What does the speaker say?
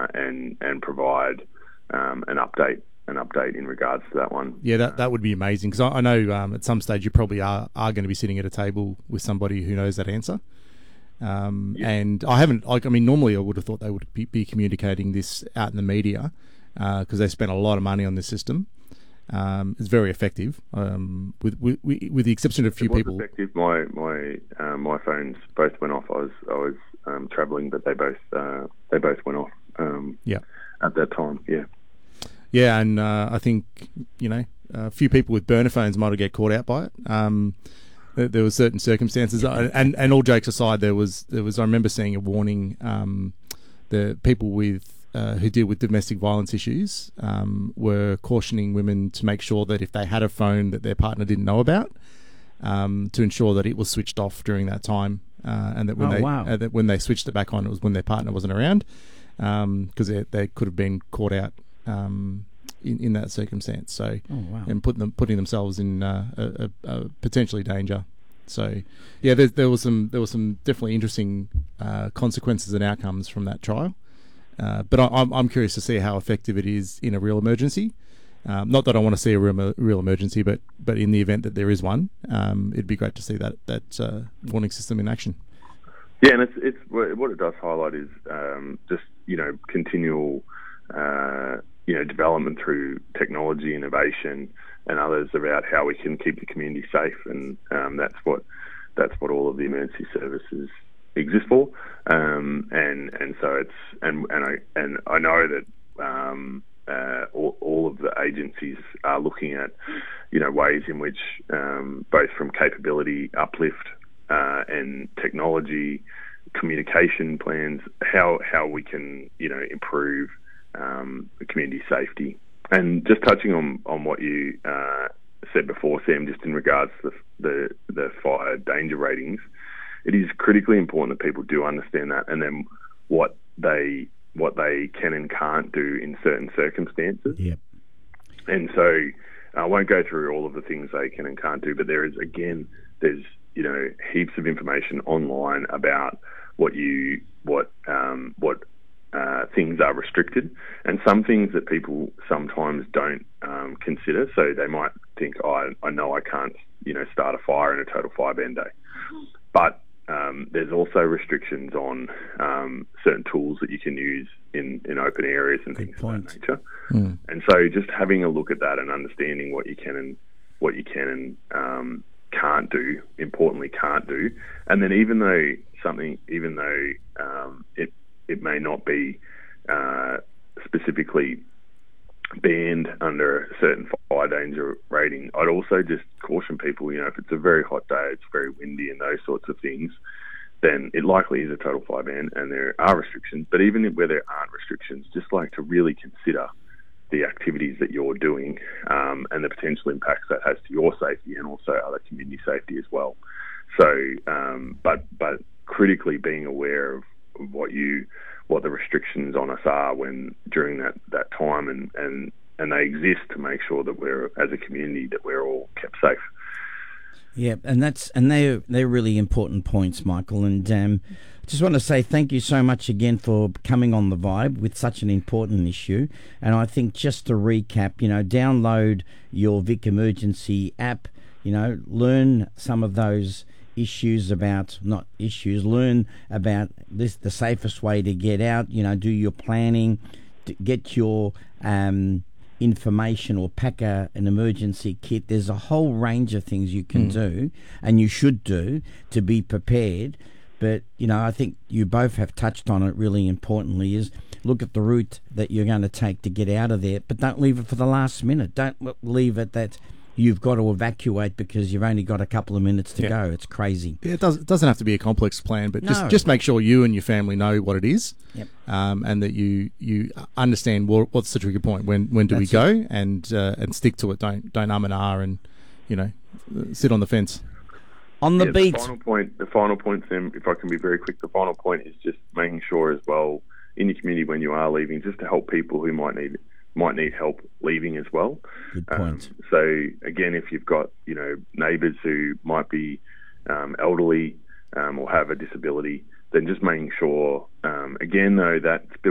and provide an update in regards to that one. Yeah, that would be amazing, because I know at some stage you probably are going to be sitting at a table with somebody who knows that answer. And I haven't, normally I would have thought they would be communicating this out in the media, because they spent a lot of money on this system. It's very effective, with the exception of a few people. Effective. My phones both went off. I was travelling, but they both went off. At that time. Yeah, and I think a few people with burner phones might have get caught out by it. There were certain circumstances, and all jokes aside, there was. I remember seeing a warning. The people who deal with domestic violence issues were cautioning women to make sure that if they had a phone that their partner didn't know about, to ensure that it was switched off during that time, and that when they switched it back on, it was when their partner wasn't around, because they could have been caught out in that circumstance. So, and putting themselves in a potentially danger. So, yeah, there was some definitely interesting consequences and outcomes from that trial. But I'm curious to see how effective it is in a real emergency. Not that I want to see a real emergency, but in the event that there is one, it'd be great to see that warning system in action. Yeah, and it's what it does highlight is just continual development through technology, innovation, and others about how we can keep the community safe, and that's what all of the emergency services exist for, and so it's and I know that all of the agencies are looking at ways in which both from capability uplift and technology, communication plans, how we can improve community safety. And just touching on what you said before, Sam, just in regards to the fire danger ratings, it is critically important that people do understand that, and then what they can and can't do in certain circumstances. Yep. And so I won't go through all of the things they can and can't do, but there's heaps of information online about what things are restricted, and some things that people sometimes don't consider. So they might think, I know I can't start a fire in a total fire ban day, but there's also restrictions on certain tools that you can use in open areas and things of that nature. And so just having a look at that and understanding what you can and can't do, importantly can't do, and then even though it may not be specifically banned under a certain fire danger rating, I'd also just caution people, if it's a very hot day, it's very windy and those sorts of things, then it likely is a total fire ban and there are restrictions. But even where there aren't restrictions, just like to really consider the activities that you're doing and the potential impacts that has to your safety and also other community safety as well. So, but critically being aware of what the restrictions on us are during that time, and they exist to make sure that we're, as a community, that we're all kept safe. Yeah, and they're really important points, Michael. And I just want to say thank you so much again for coming on The Vibe with such an important issue. And I think just to recap, download your Vic Emergency app. Learn some of those learn about this, the safest way to get out, do your planning, to get your information or pack an emergency kit. There's a whole range of things you can do and you should do to be prepared. But, I think you both have touched on it really importantly, is look at the route that you're going to take to get out of there, but don't leave it for the last minute. Don't leave it that you've got to evacuate because you've only got a couple of minutes to go. It's crazy. Yeah, it doesn't have to be a complex plan, but just make sure you and your family know what it is, and that you understand what's the trigger point. When do we go, and stick to it. Don't and ah and sit on the fence. On the beat. The final point, Sam, if I can be very quick, the final point is just making sure as well in your community when you are leaving, just to help people who might need help leaving as well. Good point. So again, if you've got neighbours who might be elderly or have a disability, then just making sure again though that's built